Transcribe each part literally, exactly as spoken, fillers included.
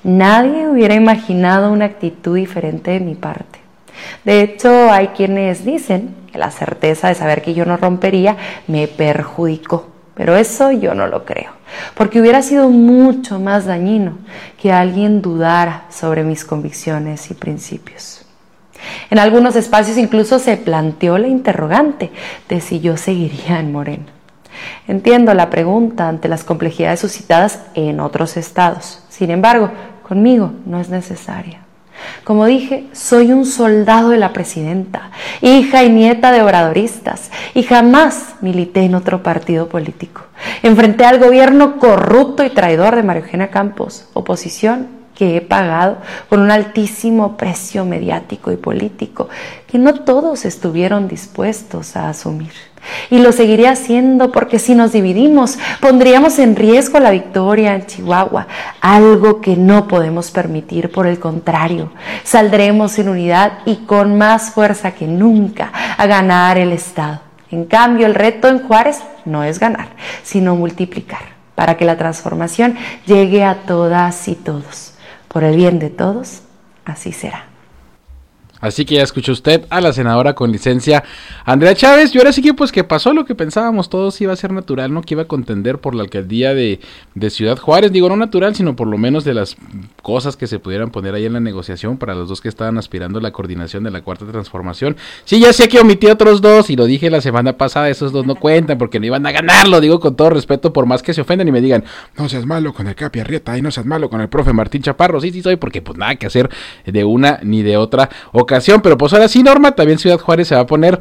nadie hubiera imaginado una actitud diferente de mi parte. De hecho, hay quienes dicen que la certeza de saber que yo no rompería me perjudicó, pero eso yo no lo creo, porque hubiera sido mucho más dañino que alguien dudara sobre mis convicciones y principios. En algunos espacios incluso se planteó la interrogante de si yo seguiría en Morena. Entiendo la pregunta ante las complejidades suscitadas en otros estados. Sin embargo, conmigo no es necesaria. Como dije, soy un soldado de la presidenta, hija y nieta de obradoristas, y jamás milité en otro partido político. Enfrenté al gobierno corrupto y traidor de María Eugenia Campos, oposición que he pagado con un altísimo precio mediático y político que no todos estuvieron dispuestos a asumir. Y lo seguiré haciendo porque si nos dividimos, pondríamos en riesgo la victoria en Chihuahua, algo que no podemos permitir. Por el contrario, saldremos en unidad y con más fuerza que nunca a ganar el Estado. En cambio, el reto en Juárez no es ganar, sino multiplicar, para que la transformación llegue a todas y todos. Por el bien de todos, así será. Así que ya escuchó usted a la senadora con licencia Andrea Chávez, y ahora sí que pues que pasó lo que pensábamos todos, iba a ser natural, ¿no? Que iba a contender por la alcaldía de, de Ciudad Juárez, digo no natural, sino por lo menos de las cosas que se pudieran poner ahí en la negociación para los dos que estaban aspirando a la coordinación de la Cuarta Transformación. Sí, ya sé que omití otros dos, y lo dije la semana pasada, esos dos no cuentan porque no iban a ganar, lo digo con todo respeto, por más que se ofendan y me digan, no seas malo con el Capi Arrieta y no seas malo con el profe Martín Chaparro, sí, sí soy, porque pues nada que hacer de una ni de otra ocasión, pero pues ahora sí, Norma, también Ciudad Juárez se va a poner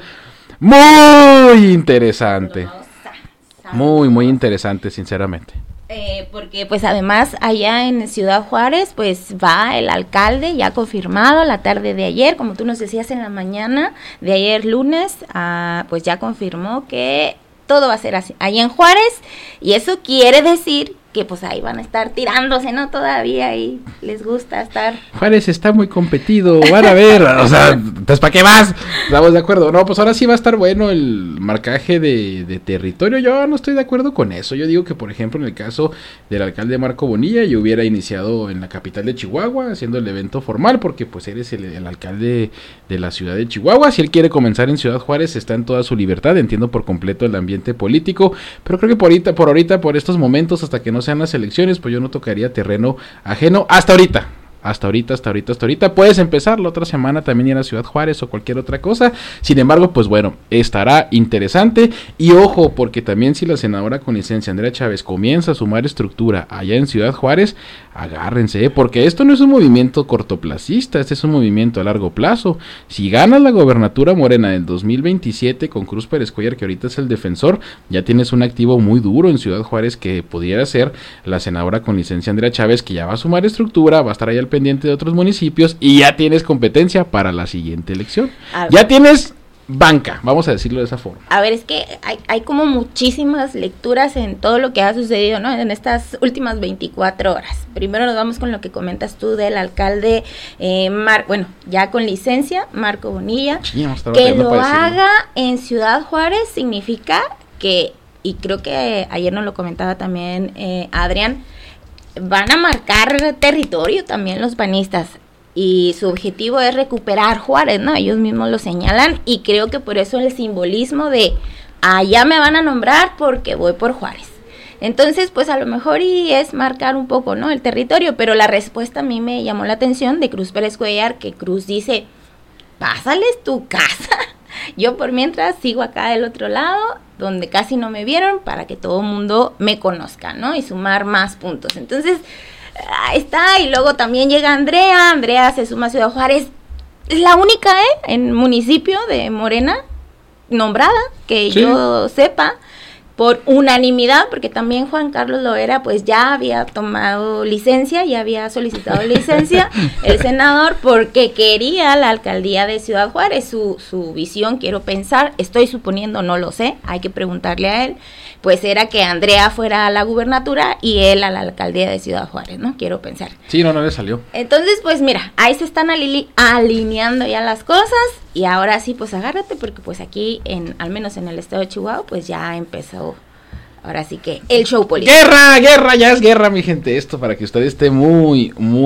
muy interesante, muy, muy interesante, sinceramente. Eh, porque pues además allá en Ciudad Juárez pues va el alcalde ya confirmado la tarde de ayer, como tú nos decías en la mañana de ayer lunes, ah, pues ya confirmó que todo va a ser así, allá en Juárez, y eso quiere decir que pues ahí van a estar tirándose, ¿no? Todavía ahí les gusta estar. Juárez está muy competido, van a ver, o sea, entonces ¿para qué más? ¿Estamos de acuerdo? No, pues ahora sí va a estar bueno el marcaje de, de territorio, yo no estoy de acuerdo con eso, yo digo que por ejemplo en el caso del alcalde Marco Bonilla, yo hubiera iniciado en la capital de Chihuahua, haciendo el evento formal, porque pues eres el, el alcalde de la ciudad de Chihuahua, si él quiere comenzar en Ciudad Juárez, está en toda su libertad, entiendo por completo el ambiente político, pero creo que por ahorita, por ahorita, por estos momentos, hasta que no sean las elecciones, pues yo no tocaría terreno ajeno hasta ahorita. Hasta ahorita, hasta ahorita, hasta ahorita. Puedes empezar la otra semana también ir a Ciudad Juárez o cualquier otra cosa. Sin embargo, pues bueno, estará interesante. Y ojo, porque también si la senadora con licencia Andrea Chávez comienza a sumar estructura allá en Ciudad Juárez, agárrense, ¿eh? Porque esto no es un movimiento cortoplacista, este es un movimiento a largo plazo. Si ganas la gobernatura morena del dos mil veintisiete con Cruz Pérez Cuellar, que ahorita es el defensor, ya tienes un activo muy duro en Ciudad Juárez que pudiera ser la senadora con licencia Andrea Chávez, que ya va a sumar estructura, va a estar ahí al pendiente de otros municipios y ya tienes competencia para la siguiente elección. Ya tienes banca, vamos a decirlo de esa forma. A ver, es que hay, hay como muchísimas lecturas en todo lo que ha sucedido, ¿no? En estas últimas veinticuatro horas. Primero nos vamos con lo que comentas tú del alcalde, eh, Mar, bueno, ya con licencia, Marco Bonilla. Sí, que lo haga en Ciudad Juárez significa que, y creo que ayer nos lo comentaba también eh, Adrián, van a marcar territorio también los panistas. Y su objetivo es recuperar Juárez, ¿no? Ellos mismos lo señalan y creo que por eso el simbolismo de allá me van a nombrar porque voy por Juárez. Entonces, pues a lo mejor y es marcar un poco, ¿no? El territorio, pero la respuesta a mí me llamó la atención de Cruz Pérez Cuellar, que Cruz dice, pásales tu casa. Yo por mientras sigo acá del otro lado, donde casi no me vieron, para que todo el mundo me conozca, ¿no? Y sumar más puntos. Entonces, ahí está, y luego también llega Andrea, Andrea se suma a Ciudad Juárez, es la única, ¿eh? En municipio de Morena nombrada, que sí. Yo sepa, por unanimidad, porque también Juan Carlos Loera pues ya había tomado licencia, ya había solicitado licencia, el senador, porque quería la alcaldía de Ciudad Juárez, su, su visión, quiero pensar, estoy suponiendo, no lo sé, hay que preguntarle a él, pues era que Andrea fuera a la gubernatura y él a la alcaldía de Ciudad Juárez, ¿no? Quiero pensar. Sí, no, no le salió. Entonces, pues mira, ahí se están ali- alineando ya las cosas y ahora sí, pues agárrate porque pues aquí, en al menos en el estado de Chihuahua, pues ya empezó, ahora sí que el show político. ¡Guerra, guerra! Ya es guerra, mi gente, esto para que usted esté muy, muy